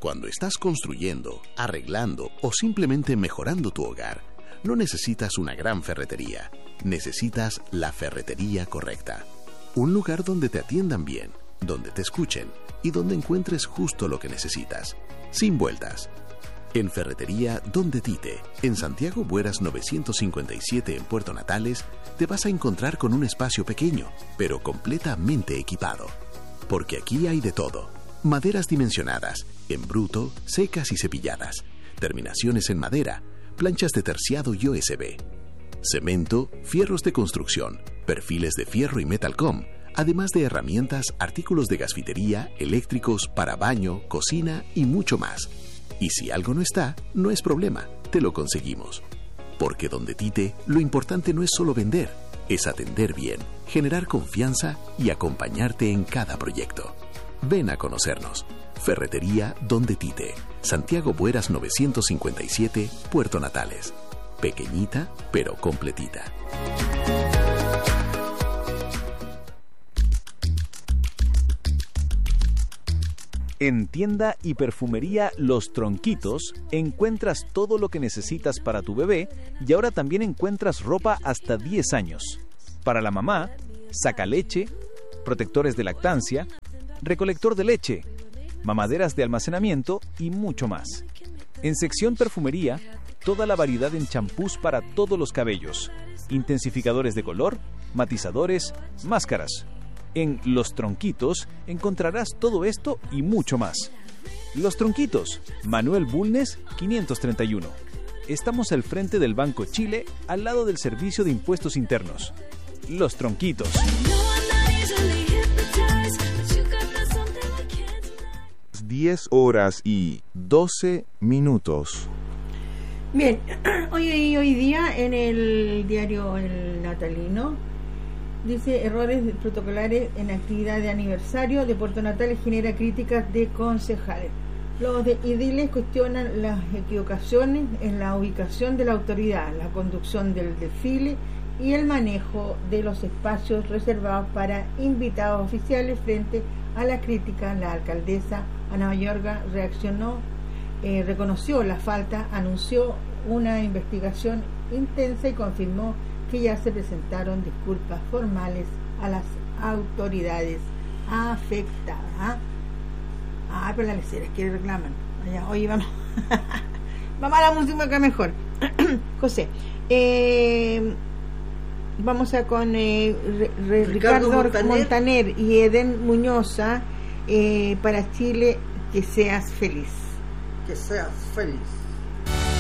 Cuando estás construyendo, arreglando o simplemente mejorando tu hogar, no necesitas una gran ferretería. Necesitas la ferretería correcta. Un lugar donde te atiendan bien, donde te escuchen y donde encuentres justo lo que necesitas, sin vueltas. En Ferretería Donde Tite, en Santiago Bueras 957 en Puerto Natales, te vas a encontrar con un espacio pequeño, pero completamente equipado. Porque aquí hay de todo. Maderas dimensionadas, en bruto, secas y cepilladas, terminaciones en madera, planchas de terciado y OSB, cemento, fierros de construcción, perfiles de fierro y metalcom, además de herramientas, artículos de gasfitería, eléctricos, para baño, cocina y mucho más. Y si algo no está, no es problema, te lo conseguimos. Porque Donde Tite, lo importante no es solo vender, es atender bien, generar confianza y acompañarte en cada proyecto. Ven a conocernos. Ferretería Donde Tite, Santiago Bueras 957, Puerto Natales. Pequeñita, pero completita. En Tienda y Perfumería Los Tronquitos encuentras todo lo que necesitas para tu bebé y ahora también encuentras ropa hasta 10 años. Para la mamá, sacaleche, protectores de lactancia, recolector de leche, mamaderas de almacenamiento y mucho más. En sección perfumería, toda la variedad en champús para todos los cabellos, intensificadores de color, matizadores, máscaras. En Los Tronquitos encontrarás todo esto y mucho más. Los Tronquitos, Manuel Bulnes, 531. Estamos al frente del Banco Chile, al lado del Servicio de Impuestos Internos. Los Tronquitos. 10:12. Bien, hoy día en el diario El Natalino dice: errores protocolares en actividad de aniversario de Puerto Natales genera críticas de concejales. Los de Idiles cuestionan las equivocaciones en la ubicación de la autoridad, la conducción del desfile y el manejo de los espacios reservados para invitados oficiales. Frente a la crítica, la alcaldesa Ana Mayorga reaccionó, reconoció la falta, anunció una investigación intensa y confirmó que ya se presentaron disculpas formales a las autoridades afectadas. Pero las leceras que reclaman. Oye, vamos. Vamos a la música acá mejor. José. Vamos a con Ricardo Montaner y Eden Muñoza, para Chile, que seas feliz. Que seas feliz.